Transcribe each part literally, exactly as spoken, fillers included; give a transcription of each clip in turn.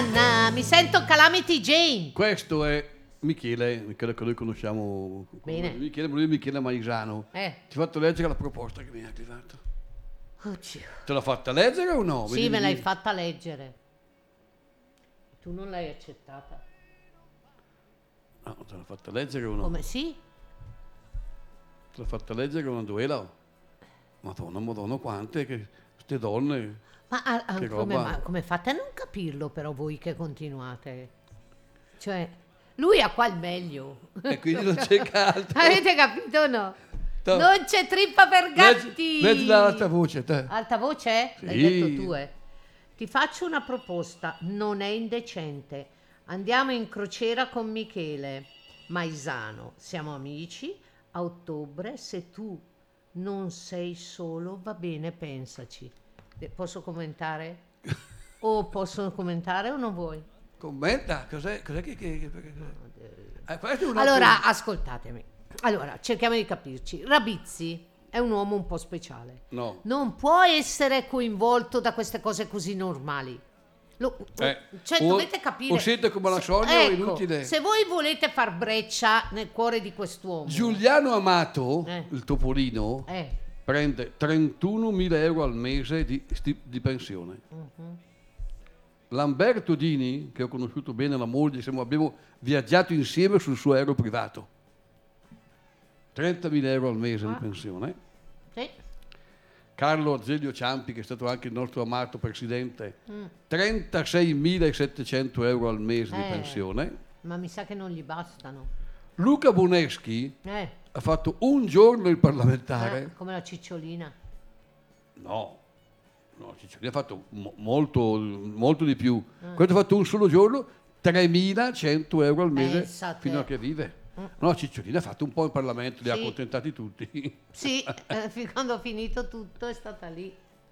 Anna, mi sento Calamity Jane. Questo è Michele, Michele che noi conosciamo. Bene. Michele, lui è Michele Maisano. Eh. Ti ho fatto leggere la proposta che mi hai arrivata. Oddio. Te l'ho fatta leggere o no? Sì, Vedi me di- l'hai fatta leggere. Tu non l'hai accettata. No, te l'ho fatta leggere o no? Come? Sì? Te l'ho fatta leggere una duela. Madonna, madonna, quante che queste donne. Ma ah, ah, Che come, roba. ma come fate a non capirlo però voi che continuate? Cioè, lui ha qua il meglio. E quindi non c'è altro. Avete capito o no? No. Non c'è trippa per gatti. Leggi, leggi l'alta voce, te. Alta voce? L'hai Sì. detto tu, eh. Ti faccio una proposta, non è indecente. Andiamo in crociera con Michele Maisano. Siamo amici. A ottobre, se tu non sei solo, va bene, pensaci. Eh, Posso commentare? O posso commentare o non vuoi? Commenta, cos'è, cos'è che... che, che, che- Eh, questo è un altro- Allora, ascoltatemi. Allora, cerchiamo di capirci. Rabizzi è un uomo un po' speciale. No. Non può essere coinvolto da queste cose così normali. Lo- Eh, cioè, o- dovete capire. o siete come la Se- Sonia o è ecco, inutile. Se voi volete far breccia nel cuore di quest'uomo. Giuliano Amato, Eh. il topolino, Eh, prende trentunomila euro al mese di, sti- di pensione. mhm. Lamberto Dini, che ho conosciuto bene la moglie, siamo- abbiamo viaggiato insieme sul suo aereo privato. trentamila euro al mese Ah. di pensione. Sì. Carlo Azeglio Ciampi, che è stato anche il nostro amato presidente, Mm. trentaseimilasettecento euro al mese di Eh. pensione. Ma mi sa che non gli bastano. Luca Boneschi Eh, ha fatto un giorno il parlamentare. eh, come la cicciolina. No, no, Cicciolini ha fatto mo- molto, molto di più. Mm. Questo ha fatto un solo giorno, tremilacento euro al mese Pensa a te. fino a che vive. Mm. No, Cicciolini ha fatto un po' in Parlamento, li ha Sì. accontentati tutti. Sì, eh, fin quando ho finito tutto è stata lì.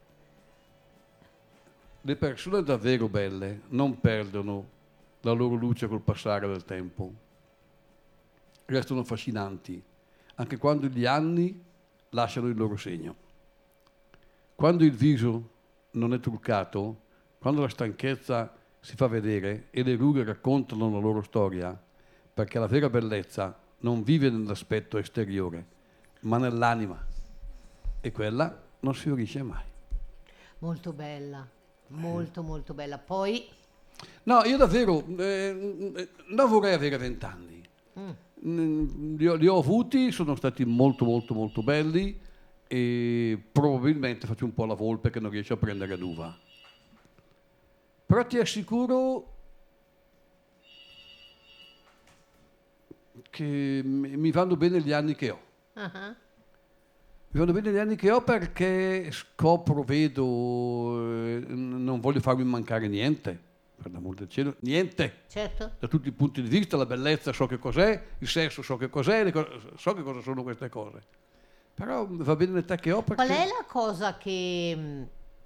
Le persone davvero belle non perdono la loro luce col passare del tempo. Restano affascinanti, anche quando gli anni lasciano il loro segno. Quando il viso non è truccato, quando la stanchezza si fa vedere e le rughe raccontano la loro storia, perché la vera bellezza non vive nell'aspetto esteriore, ma nell'anima. E quella non si fiorisce mai. Molto bella, molto molto bella. Poi No, io davvero eh, eh, non vorrei avere vent'anni. mm, Mm, Li ho, li ho avuti, sono stati molto molto molto belli e probabilmente faccio un po' la volpe che non riesce a prendere l'uva. Però ti assicuro che mi mi vanno bene gli anni che ho. ah, Mi vanno bene gli anni che ho perché scopro, vedo, eh, n- non voglio farmi mancare niente, per l'amor del cielo, niente. certo. Da tutti i punti di vista, la bellezza so che cos'è, il sesso so che cos'è, le co- so che cosa sono queste cose. Però va bene l'età che ho perché... Qual è la cosa che mm,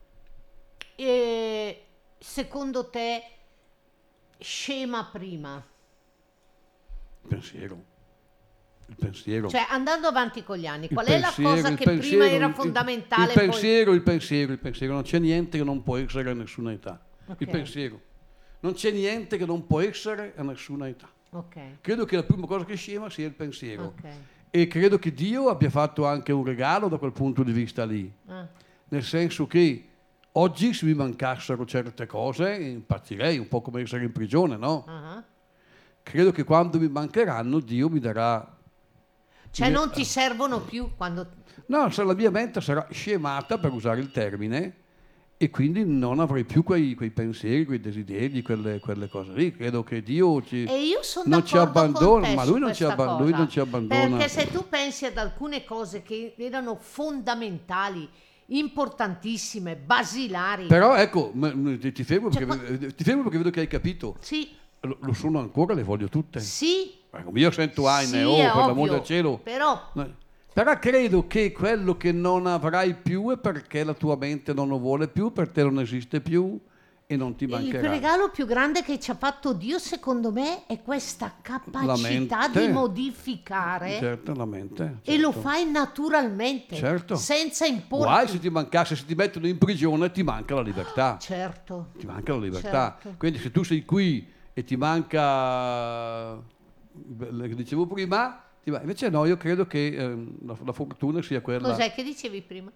eh, secondo te scema prima? Il pensiero. Il pensiero. Cioè, andando avanti con gli anni, Il qual è la pensiero, cosa il che pensiero, prima era il- fondamentale? Il, poi- pensiero, il pensiero, il pensiero. Non c'è niente che non può essere a nessuna età. Ok. Il pensiero. Non c'è niente che non può essere a nessuna età. Ok, Credo che la prima cosa che scema sia il pensiero. ok. E credo che Dio abbia fatto anche un regalo da quel punto di vista lì. Ah, Nel senso che oggi se mi mancassero certe cose impazzirei, un po' come essere in prigione, no? ah. Credo che quando mi mancheranno Dio mi darà... Cioè mi- non ti servono più quando... No, se la mia mente sarà scemata, per usare il termine, e quindi non avrei più quei, quei pensieri, quei desideri, quelle, quelle cose lì. Credo che Dio ci, E io sono non ci d'accordo con abbandona, te ma su lui non, ci questa abba- lui cosa. non ci abbandona. Perché se tu pensi ad alcune cose che erano fondamentali, importantissime, basilari. Però ecco, m- m- ti, ti fermo Cioè, perché, ti fermo perché vedo che hai capito. Sì, Lo, lo sono ancora, le voglio tutte. sì, Ecco, io sento Aine, sì, oh, è per l'amore ovvio, del cielo. però No. Però credo che quello che non avrai più è perché la tua mente non lo vuole più, per te non esiste più e non ti Il mancherà. regalo più grande che ci ha fatto Dio, secondo me, è questa capacità mente. di modificare Certo, la mente. e lo certo. fai naturalmente, Certo. senza importi. Guai se ti mancasse, se ti mettono in prigione ti manca la libertà. Certo. Ti manca la libertà. Certo. Quindi se tu sei qui e ti manca, che dicevo prima, ti va- invece no, io credo che ehm, la, la fortuna sia quella. Cos'è che dicevi prima?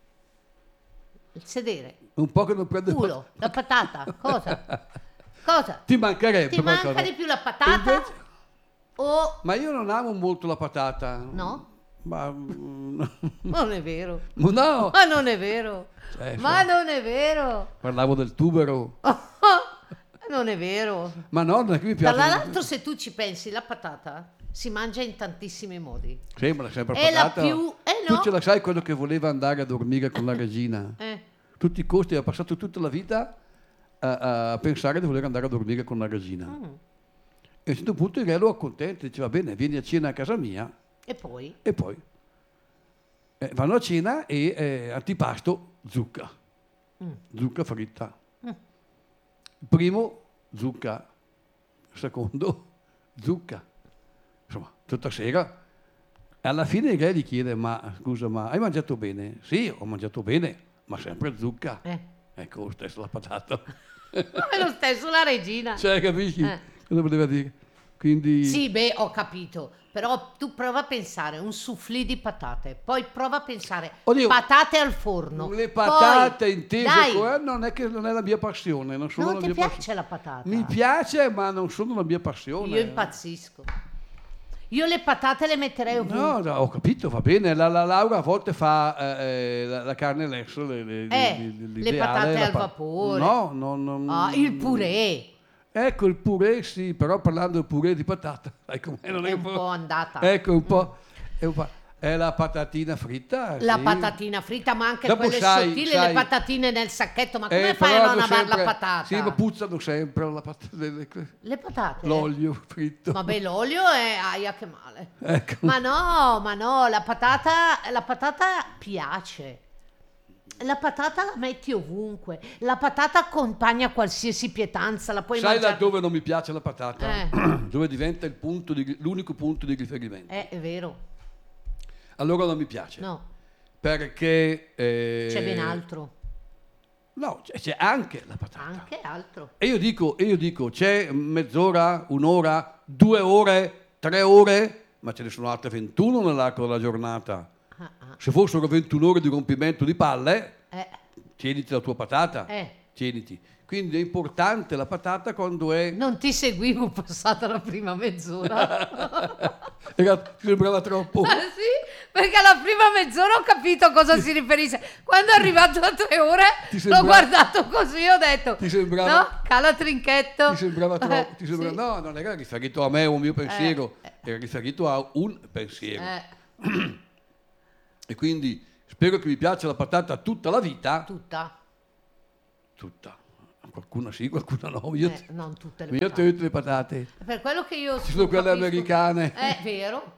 Il sedere, Un po' che non prende culo, la patata, cosa? Cosa? Ti mancherebbe Ti manca qualcosa. di più la patata Invece- o... Ma io non amo molto la patata. No? Ma mm, Non è vero. no, Ma non è vero. Eh, Ma so. non è vero. parlavo del tubero. Non è vero. Ma no, non è che mi piace. Tra l'altro, se tu ci pensi, la patata si mangia in tantissimi modi. Sembra sempre È la patata. più... Eh no. Tu ce la sai quello che voleva andare a dormire con la regina? Eh. Tutti i costi, ha passato tutta la vita a, a pensare di voler andare a dormire con la regina. Mm. E a un certo punto il re lo accontenta, diceva bene, vieni a cena a casa mia E poi? e poi eh, vanno a cena e eh, antipasto zucca, Mm. zucca fritta. Mm. Il primo zucca, il secondo zucca. Insomma, tutta sera. Alla fine il re gli chiede, ma scusa, ma hai mangiato bene? Sì, ho mangiato bene, ma sempre zucca. Eh. Ecco, lo stesso la patata. Ma è lo stesso la regina. Cioè, capisci? Eh. Cosa voleva dire? Quindi... Sì, beh, ho capito. Però tu prova a pensare un soufflé di patate, poi prova a pensare Oddio, patate al forno. Le patate poi, intese dai, co- eh, non è che non è la mia passione. Non, sono non la ti mia piace passione. la patata? Mi piace, ma non sono la mia passione. Io impazzisco. Io le patate le metterei ovunque. No, no, ho capito, va bene. La, la Laura a volte fa eh, la, la carne lesso, le, le, Eh, le- le l'ideale, patate la al pa- vapore. No, no, no. Ah, il purè Ecco, il purè sì, però parlando del purè di patata, sai com'è? Non è è un po' andata. Ecco, un po', è, un po'- è la patatina fritta. La sì. patatina fritta, ma anche Dopo quelle sai- sottili, sai- le patatine nel sacchetto. Ma come Eh, fai però a non hanno amare la sempre- patata? Sì, ma puzzano sempre la pat- le- le- Le patate? l'olio fritto. Vabbè, l'olio è aia che male. Ecco. Ma no, ma no, la patata, la patata piace. La patata la metti ovunque. La patata accompagna qualsiasi pietanza, la puoi Sai mangiare. da dove non mi piace la patata? Eh. Dove diventa il punto di- l'unico punto di riferimento. Eh, è vero. Allora non mi piace. No, Perché... eh, c'è ben altro. No, c'è, c'è anche la patata. Anche altro. E io dico, e io dico, c'è mezz'ora, un'ora, due ore, tre ore, ma ce ne sono altre ventuno nell'arco della giornata. Ah, ah. Se fossero ventuno ore di rompimento di palle, Eh, tieniti la tua patata. eh. Tieniti. Quindi è importante la patata quando è... Non ti seguivo passata la prima mezz'ora. Era- ti sembrava troppo. Ah, sì? Perché alla prima mezz'ora ho capito a cosa si riferisse. Quando è arrivato a tre ore, Ti sembra- l'ho guardato così, ho detto, Ti sembrava- no, cala trinchetto. Ti sembrava troppo? Eh, ti sembrava- sì. No, non era riferito a me o a un mio pensiero, era riferito a un pensiero. Eh, E quindi spero che mi piaccia la patata tutta la vita. tutta. Tutta. Qualcuna sì, qualcuna no. Io, Eh, non tutte le io patate. tutte le patate. Per quello che io Ci sono quelle capisco- americane. È vero.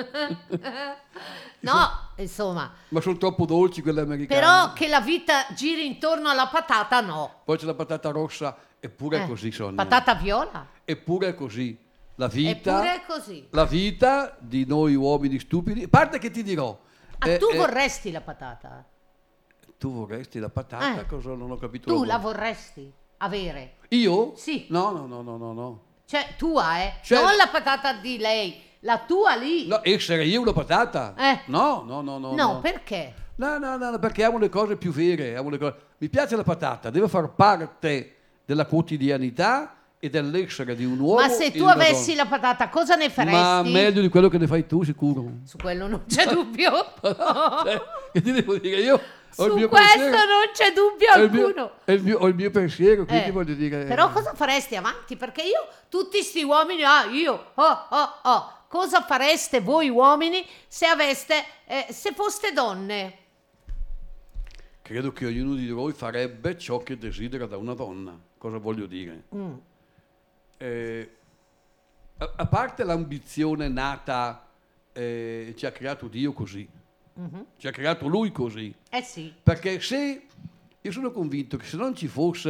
No, insomma, Ma sono troppo dolci quelle americane. però che la vita giri intorno alla patata, no. Poi c'è la patata rossa, eppure è Eh, così, Sonia. patata viola. Eppure è così. La vita, Eppure è così. la vita di noi uomini stupidi. A parte che ti dirò. Ah, eh, tu eh, vorresti la patata? tu vorresti la patata? Eh. Cosa non ho capito? Tu la la vo- vorresti avere? Io? Sì. No, no, no, no, no, no. Cioè, tua, eh? Cioè- Non la patata di lei, la tua lì. No, essere io una patata? Eh. No, no, no, no. No, no. perché? No, no, no, no, perché amo le cose più vere. amo le cose- Mi piace la patata, deve far parte della quotidianità e dell'essere di un uomo. Ma se e tu di una avessi donna. la patata, cosa ne faresti? Ma meglio di quello che ne fai tu, sicuro. Su quello non c'è dubbio. Cioè, che ti devo dire? Io ho il Su mio questo pensiero. non c'è dubbio È il mio- alcuno. È il mio, ho il mio pensiero, quindi Eh, voglio dire... Però cosa faresti avanti? Perché io, tutti sti uomini, ah, io, oh, oh, oh, cosa fareste voi uomini se aveste, eh, se foste donne? Credo che ognuno di noi farebbe ciò che desidera da una donna. Cosa voglio dire? Mm. Eh, a, a parte l'ambizione nata, eh, ci ha creato Dio così, Mhm. ci ha creato Lui così. Eh sì, Perché se, io sono convinto che se non ci fosse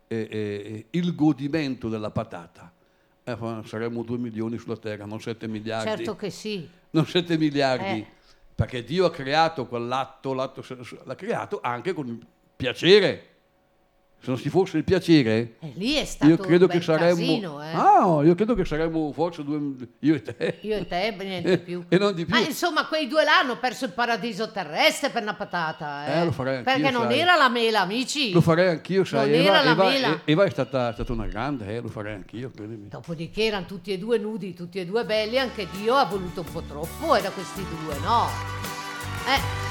eh, eh, il godimento della patata. Eh, saremmo due milioni sulla terra, non sette miliardi. Certo che sì. Non sette miliardi. Eh. Perché Dio ha creato quell'atto, l'atto, l'ha creato anche con il piacere. Se non ci fosse il piacere, E lì è stato io credo un bel che saremmo, casino, eh. ah, io credo che saremmo forse due, io e te. Io e te, niente più. E non di più. Ma insomma, quei due là hanno perso il paradiso terrestre per una patata, eh. Eh, lo farei anch'io, Perché non sai. era la mela, amici. Lo farei anch'io, sai. Non Eva, era la Eva- mela. Eva è stata, stata una grande, eh, lo farei anch'io, credimi. Dopodiché erano tutti e due nudi, tutti e due belli, anche Dio ha voluto un po' troppo, e da questi due, no? Eh.